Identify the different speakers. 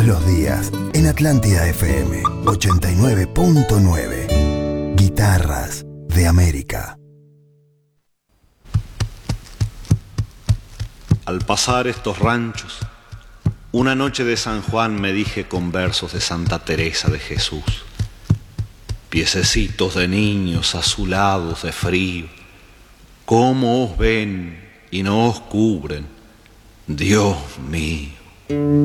Speaker 1: los días en Atlántida FM 89.9. Guitarras de América.
Speaker 2: Al pasar estos ranchos, una noche de San Juan me dije con versos de Santa Teresa de Jesús: piececitos de niños azulados de frío, cómo os ven y no os cubren, Dios mío.